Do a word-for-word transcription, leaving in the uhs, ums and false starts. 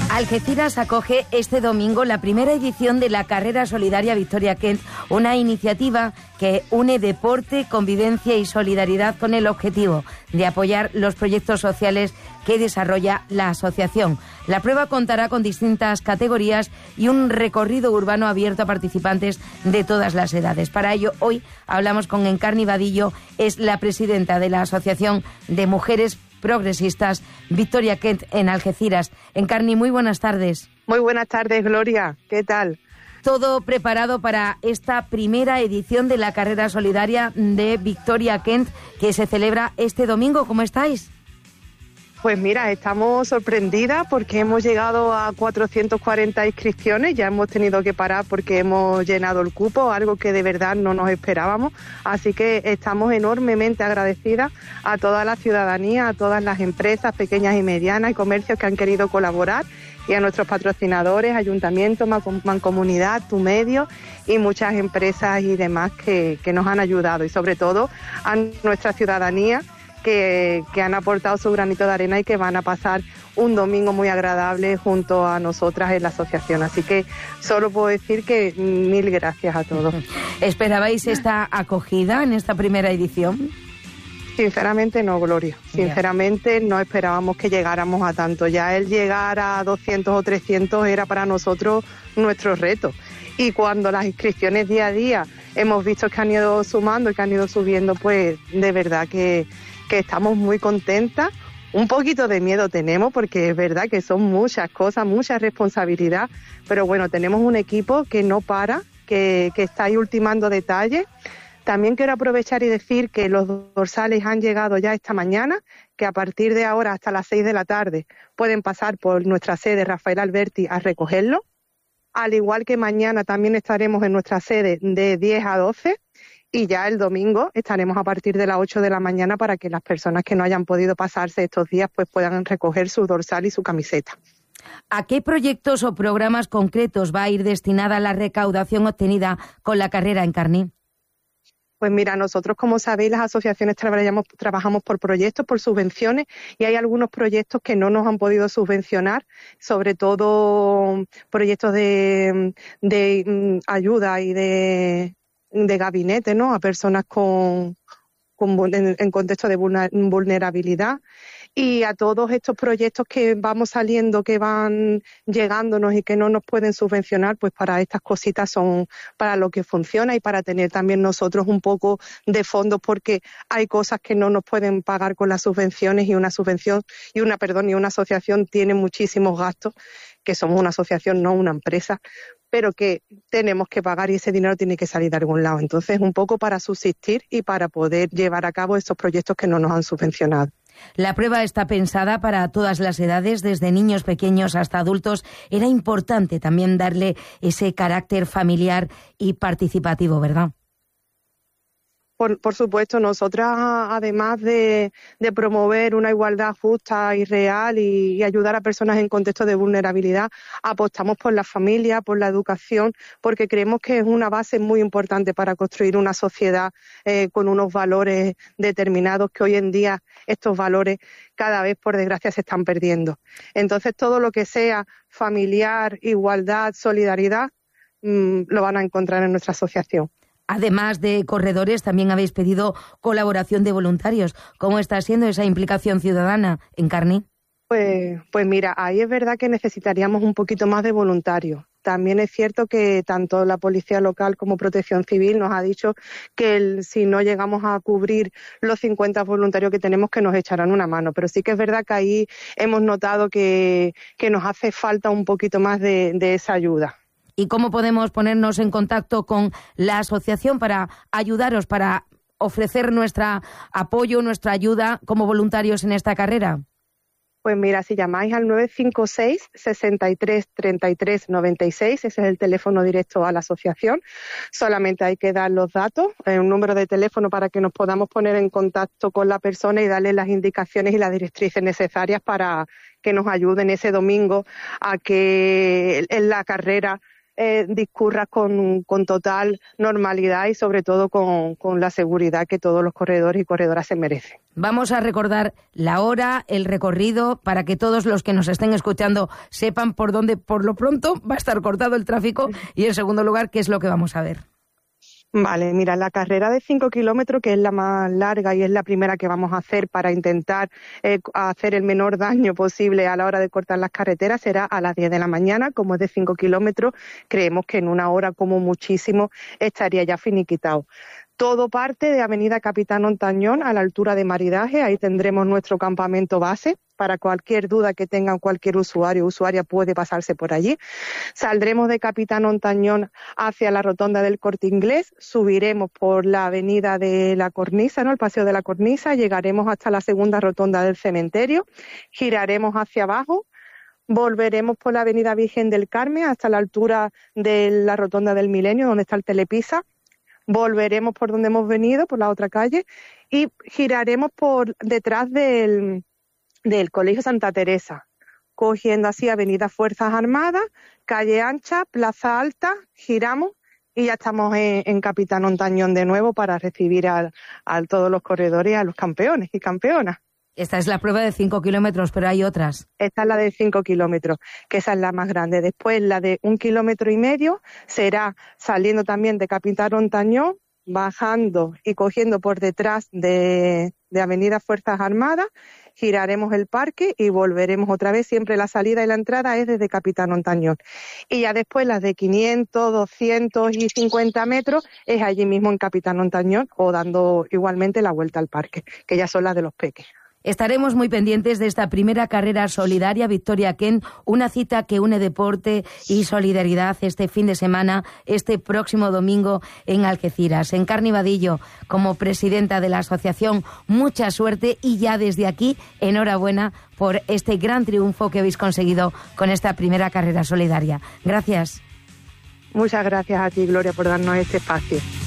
Algeciras acoge este domingo la primera edición de la Carrera Solidaria Victoria Kent, una iniciativa que une deporte, convivencia y solidaridad con el objetivo de apoyar los proyectos sociales que desarrolla la asociación. La prueba contará con distintas categorías y un recorrido urbano abierto a participantes de todas las edades. Para ello, hoy hablamos con Encarni Vadillo, es la presidenta de la Asociación de Mujeres Progresistas Victoria Kent en Algeciras. Encarni, muy buenas tardes. Muy buenas tardes, Gloria. ¿Qué tal? Todo preparado para esta primera edición de la carrera solidaria de Victoria Kent que se celebra este domingo. ¿Cómo estáis? Pues mira, estamos sorprendidas porque hemos llegado a cuatrocientas cuarenta inscripciones, ya hemos tenido que parar porque hemos llenado el cupo, algo que de verdad no nos esperábamos, así que estamos enormemente agradecidas a toda la ciudadanía, a todas las empresas pequeñas y medianas y comercios que han querido colaborar y a nuestros patrocinadores, ayuntamientos, Mancomunidad, Tu Medio y muchas empresas y demás que, que nos han ayudado y sobre todo a nuestra ciudadanía, Que, que han aportado su granito de arena y que van a pasar un domingo muy agradable junto a nosotras en la asociación. Así que solo puedo decir que mil gracias a todos. ¿Esperabais esta acogida en esta primera edición? Sinceramente no, Gloria. Sinceramente no esperábamos que llegáramos a tanto. Ya el llegar a doscientos o trescientos era para nosotros nuestro reto. Y cuando las inscripciones día a día hemos visto que han ido sumando y que han ido subiendo, pues de verdad que, que estamos muy contentas. Un poquito de miedo tenemos porque es verdad que son muchas cosas, mucha responsabilidad, pero bueno, tenemos un equipo que no para, que, que está ahí ultimando detalles. También quiero aprovechar y decir que los dorsales han llegado ya esta mañana, que a partir de ahora hasta las seis de la tarde pueden pasar por nuestra sede Rafael Alberti a recogerlo. Al igual que mañana también estaremos en nuestra sede de diez a doce y ya el domingo estaremos a partir de las ocho de la mañana para que las personas que no hayan podido pasarse estos días pues puedan recoger su dorsal y su camiseta. ¿A qué proyectos o programas concretos va a ir destinada la recaudación obtenida con la carrera, Encarni? Pues mira, nosotros, como sabéis, las asociaciones trabajamos, trabajamos por proyectos, por subvenciones, y hay algunos proyectos que no nos han podido subvencionar, sobre todo proyectos de, de ayuda y de, de gabinete, ¿no?, a personas con, con en, en contexto de vulnerabilidad. Y a todos estos proyectos que vamos saliendo, que van llegándonos y que no nos pueden subvencionar, pues para estas cositas son para lo que funciona y para tener también nosotros un poco de fondos, porque hay cosas que no nos pueden pagar con las subvenciones y una subvención y una perdón y una asociación tiene muchísimos gastos, que somos una asociación, no una empresa, pero que tenemos que pagar y ese dinero tiene que salir de algún lado. Entonces, un poco para subsistir y para poder llevar a cabo estos proyectos que no nos han subvencionado. La prueba está pensada para todas las edades, desde niños pequeños hasta adultos. Era importante también darle ese carácter familiar y participativo, ¿verdad? Por, por supuesto, nosotras, además de, de promover una igualdad justa y real y, y ayudar a personas en contexto de vulnerabilidad, apostamos por la familia, por la educación, porque creemos que es una base muy importante para construir una sociedad eh, con unos valores determinados, que hoy en día estos valores cada vez, por desgracia, se están perdiendo. Entonces, todo lo que sea familiar, igualdad, solidaridad, mmm, lo van a encontrar en nuestra asociación. Además de corredores, también habéis pedido colaboración de voluntarios. ¿Cómo está siendo esa implicación ciudadana, Encarni? Pues, pues mira, ahí es verdad que necesitaríamos un poquito más de voluntarios. También es cierto que tanto la Policía Local como Protección Civil nos ha dicho que el, si no llegamos a cubrir los cincuenta voluntarios que tenemos, que nos echarán una mano. Pero sí que es verdad que ahí hemos notado que, que nos hace falta un poquito más de, de esa ayuda. ¿Y cómo podemos ponernos en contacto con la asociación para ayudaros, para ofrecer nuestro apoyo, nuestra ayuda como voluntarios en esta carrera? Pues mira, si llamáis al nueve cinco seis, sesenta y tres, treinta y tres, noventa y seis, ese es el teléfono directo a la asociación, solamente hay que dar los datos, un número de teléfono para que nos podamos poner en contacto con la persona y darle las indicaciones y las directrices necesarias para que nos ayuden ese domingo a que en la carrera eh, discurra con, con total normalidad y sobre todo con, con la seguridad que todos los corredores y corredoras se merecen. Vamos a recordar la hora, el recorrido, para que todos los que nos estén escuchando sepan por dónde, por lo pronto, va a estar cortado el tráfico y, en segundo lugar, qué es lo que vamos a ver. Vale, mira, la carrera de cinco kilómetros, que es la más larga y es la primera que vamos a hacer para intentar eh, hacer el menor daño posible a la hora de cortar las carreteras, será a las diez de la mañana. Como es de cinco kilómetros, creemos que en una hora como muchísimo estaría ya finiquitado. Todo parte de Avenida Capitán Ontañón a la altura de Maridaje. Ahí tendremos nuestro campamento base. Para cualquier duda que tengan cualquier usuario o usuaria puede pasarse por allí. Saldremos de Capitán Ontañón hacia la rotonda del Corte Inglés. Subiremos por la avenida de la Cornisa, ¿no? El Paseo de la Cornisa. Llegaremos hasta la segunda rotonda del cementerio. Giraremos hacia abajo. Volveremos por la avenida Virgen del Carmen hasta la altura de la rotonda del Milenio, donde está el Telepisa. Volveremos por donde hemos venido, por la otra calle, y giraremos por detrás del, del Colegio Santa Teresa, cogiendo así Avenida Fuerzas Armadas, Calle Ancha, Plaza Alta, giramos y ya estamos en, en Capitán Ontañón de nuevo para recibir a, a todos los corredores y a los campeones y campeonas. Esta es la prueba de cinco kilómetros, pero hay otras. Esta es la de cinco kilómetros, que esa es la más grande. Después la de un kilómetro y medio será saliendo también de Capitán Ontañón, bajando y cogiendo por detrás de, de Avenida Fuerzas Armadas, giraremos el parque y volveremos otra vez. Siempre la salida y la entrada es desde Capitán Ontañón. Y ya después las de quinientos, doscientos y cincuenta metros es allí mismo en Capitán Ontañón o dando igualmente la vuelta al parque, que ya son las de los peques. Estaremos muy pendientes de esta primera carrera solidaria Victoria Kent, una cita que une deporte y solidaridad este fin de semana, este próximo domingo en Algeciras. Encarni Vadillo, como presidenta de la asociación, mucha suerte y ya desde aquí, enhorabuena por este gran triunfo que habéis conseguido con esta primera carrera solidaria. Gracias. Muchas gracias a ti, Gloria, por darnos este espacio.